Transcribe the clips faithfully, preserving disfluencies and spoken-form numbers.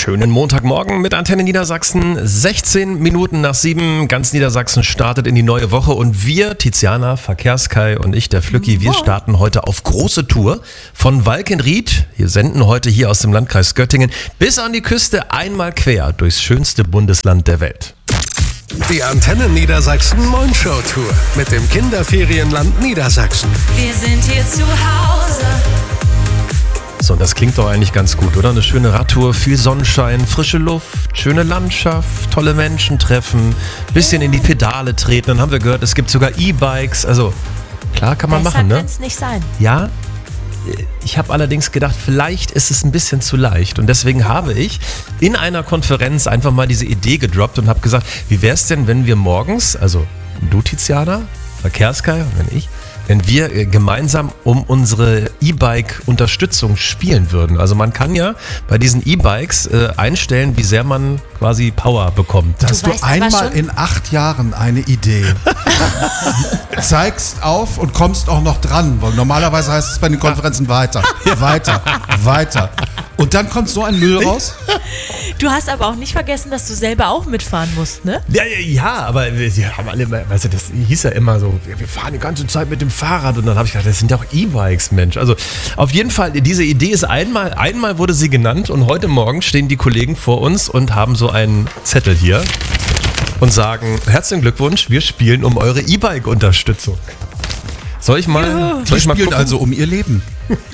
Schönen Montagmorgen mit Antenne Niedersachsen. sechzehn Minuten nach sieben. Ganz Niedersachsen startet in die neue Woche und wir, Tiziana, Verkehrskai und ich, der Flücki, wir starten heute auf große Tour von Walkenried. Wir senden heute hier aus dem Landkreis Göttingen bis an die Küste einmal quer durchs schönste Bundesland der Welt. Die Antenne Niedersachsen Moin-Show Tour mit dem Kinderferienland Niedersachsen. Wir sind hier zu Hause. So, das klingt doch eigentlich ganz gut, oder? Eine schöne Radtour, viel Sonnenschein, frische Luft, schöne Landschaft, tolle Menschen treffen, bisschen in die Pedale treten. Dann haben wir gehört, es gibt sogar E-Bikes. Also, klar kann man Besser machen, ne? kann's nicht sein. Ja, ich habe allerdings gedacht, vielleicht ist es ein bisschen zu leicht. Und deswegen habe ich in einer Konferenz einfach mal diese Idee gedroppt und habe gesagt, wie wäre es denn, wenn wir morgens, also du Tiziana, Verkehrskai und wenn ich, wenn wir gemeinsam um unsere E-Bike-Unterstützung spielen würden. Also man kann ja bei diesen E-Bikes äh, einstellen, wie sehr man quasi Power bekommt. Hast du, weißt du aber einmal schon- in acht Jahren eine Idee, zeigst auf und kommst auch noch dran, weil normalerweise heißt es bei den Konferenzen weiter, weiter, weiter. Und dann kommt so ein Müll raus. Du hast aber auch nicht vergessen, dass du selber auch mitfahren musst, ne? Ja, ja, ja, aber wir wir haben alle, immer- weißt du, das hieß ja immer so, wir wir fahren die ganze Zeit mit dem Fahrrad und dann habe ich gedacht, das sind ja auch E-Bikes, Mensch. Also auf jeden Fall, diese Idee ist einmal, einmal wurde sie genannt und heute Morgen stehen die Kollegen vor uns und haben so einen Zettel hier und sagen, herzlichen Glückwunsch, wir spielen um eure E-Bike-Unterstützung. Soll ich mal, soll Die ich mal spielen gucken? also um ihr Leben.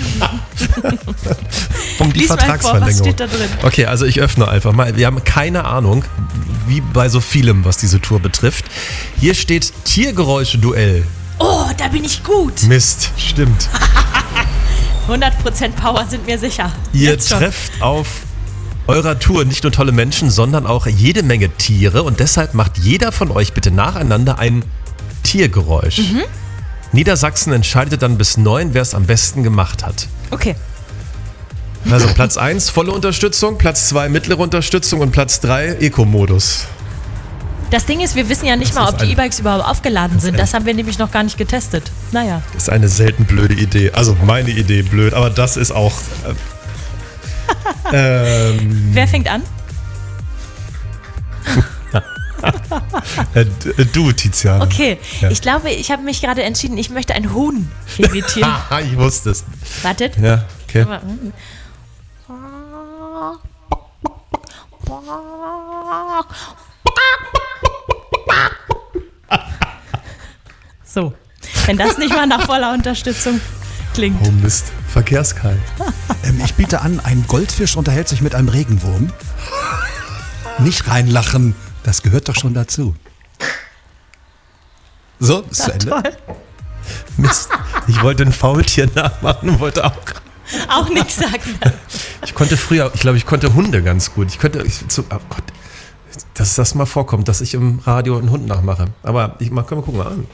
um die Lies mal vor, Vertragsverlängerung. was steht da drin? Okay, also ich öffne einfach mal. Wir haben keine Ahnung, wie bei so vielem, was diese Tour betrifft. Hier steht Tiergeräusche-Duell. Oh, da bin ich gut. Mist, stimmt. hundert Prozent Power sind mir sicher. Ihr Jetzt schon. trefft auf eurer Tour nicht nur tolle Menschen, sondern auch jede Menge Tiere und deshalb macht jeder von euch bitte nacheinander ein Tiergeräusch. Mhm. Niedersachsen entscheidet dann bis neun, wer es am besten gemacht hat. Okay. Also Platz eins volle Unterstützung, Platz zwei mittlere Unterstützung und Platz drei Eco-Modus. Das Ding ist, wir wissen ja nicht Das mal, ist ob die ein- E-Bikes überhaupt aufgeladen sind. ein- Das haben wir nämlich noch gar nicht getestet. Naja. Das ist eine selten blöde Idee. Also meine Idee blöd, aber das ist auch... Äh, ähm, Wer fängt an? äh, d- du, Tiziana. Okay. Ja. Ich glaube, ich habe mich gerade entschieden, ich möchte ein Huhn imitieren. Haha, ich wusste es. Wartet. Ja, okay. So. Wenn das nicht mal nach voller Unterstützung klingt. Oh Mist, verkehrskalt. Ähm, ich biete an, ein Goldfisch unterhält sich mit einem Regenwurm. Nicht reinlachen, das gehört doch schon dazu. So, ist zu Ende. Toll. Mist. Ich wollte ein Faultier nachmachen und wollte auch... Auch nichts sagen. Ich konnte früher, ich glaube, ich konnte Hunde ganz gut. Ich könnte... Ich, so, oh Gott, dass das mal vorkommt, dass ich im Radio einen Hund nachmache. Aber ich mal, können wir gucken mal an.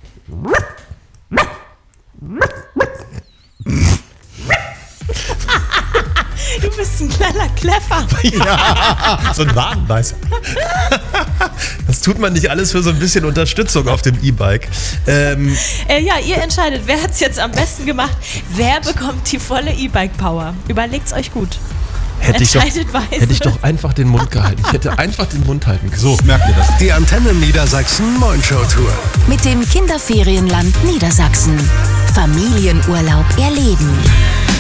Du bist ein kleiner Kleffer. So ein Wadenbeißer. Das tut man nicht alles für so ein bisschen Unterstützung auf dem E-Bike. Ähm, Äh, ja, ihr entscheidet, wer hat es jetzt am besten gemacht. Wer bekommt die volle E-Bike-Power? Überlegt's euch gut. hätte, ich doch, Entscheidet weise. hätte ich doch einfach den Mund gehalten. Ich hätte einfach den Mund halten können. So, Merkt ihr das? Die Antenne Niedersachsen Moin-Show Tour. Mit dem Kinderferienland Niedersachsen. Familienurlaub erleben.